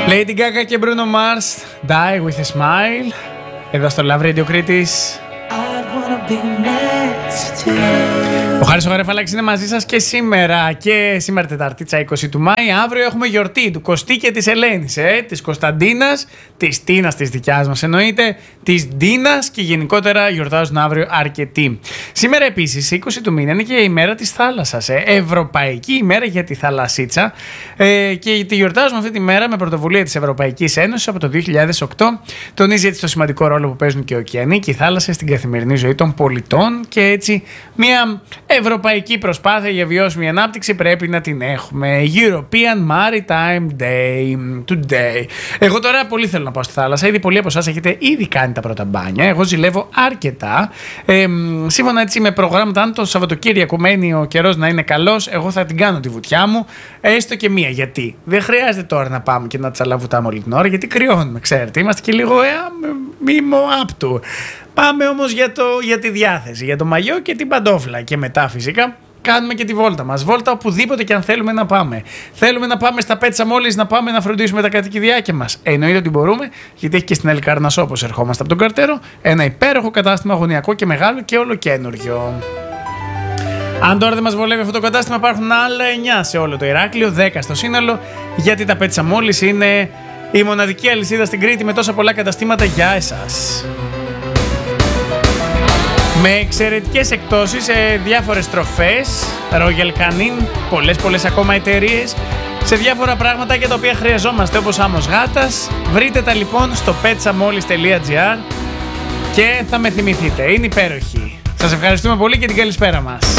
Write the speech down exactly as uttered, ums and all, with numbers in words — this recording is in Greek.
Lady Gaga και Bruno Mars, Die With A Smile, εδώ στο Love Radio Κρήτης. Ο Χάρης ο Γαρεφαλάκης είναι μαζί σας και σήμερα και σήμερα Τεταρτίτσα είκοσι του Μάη. Αύριο έχουμε γιορτή του Κωστή και της Ελένης, ε, της Κωνσταντίνας, της Τίνας της δικιάς μας εννοείται, της Ντίνας και γενικότερα γιορτάζουν αύριο αρκετοί. Σήμερα επίσης είκοσι του μήνα είναι και η ημέρα της θάλασσας, ε, Ευρωπαϊκή ημέρα για τη θαλασσίτσα, ε, και τη γιορτάζουμε αυτή τη μέρα με πρωτοβουλία της Ευρωπαϊκής Ένωσης από το δύο χιλιάδες οκτώ. Τονίζει έτσι το σημαντικό ρόλο που παίζουν και οι ωκεανοί και η θάλασσα στην καθημερινή ζωή των πολιτών και έτσι μια ευρωπαϊκή προσπάθεια για βιώσιμη ανάπτυξη πρέπει να την έχουμε. European Maritime Day today. Εγώ τώρα πολύ θέλω να πάω στη θάλασσα. Ήδη πολλοί από εσάς έχετε ήδη κάνει τα πρώτα μπάνια. Εγώ ζηλεύω αρκετά. Ε, σύμφωνα έτσι με προγράμματα, αν το Σαββατοκύριακο μένει ο καιρός να είναι καλός, εγώ θα την κάνω τη βουτιά μου. Έστω και μία. Γιατί δεν χρειάζεται τώρα να πάμε και να τσαλαβουτάμε όλη την ώρα, γιατί κρυώνουμε, ξέρετε. Είμαστε και λίγο ε, μήμο άπτου. Πάμε όμως για, το, για τη διάθεση, για το μαγιό και την παντόφλα. Και μετά φυσικά κάνουμε και τη βόλτα μας. Βόλτα οπουδήποτε και αν θέλουμε να πάμε. Θέλουμε να πάμε στα Πέτσα μόλις να πάμε να φροντίσουμε τα κατοικιδιάκια μας. Εννοείται ότι μπορούμε, γιατί έχει και στην Ελικάρνασσο, όπως ερχόμαστε από τον Καρτέρο, ένα υπέροχο κατάστημα γωνιακό και μεγάλο και ολοκένουργιο. Αν τώρα δεν μας βολεύει αυτό το κατάστημα, υπάρχουν άλλα εννιά σε όλο το Ηράκλειο, δέκα στο σύνολο, γιατί τα Πέτσα μόλις είναι η μοναδική αλυσίδα στην Κρήτη με τόσα πολλά καταστήματα για εσάς. Με εξαιρετικές εκτόσεις σε διάφορες τροφές, Royal Canin, πολλές πολλές ακόμα εταιρείες, σε διάφορα πράγματα για τα οποία χρειαζόμαστε όπως άμμος γάτας. Βρείτε τα λοιπόν στο πέτσα-μόλις τελεία τζι άρ και θα με θυμηθείτε. Είναι υπέροχοι. Σας ευχαριστούμε πολύ και την καλησπέρα μας.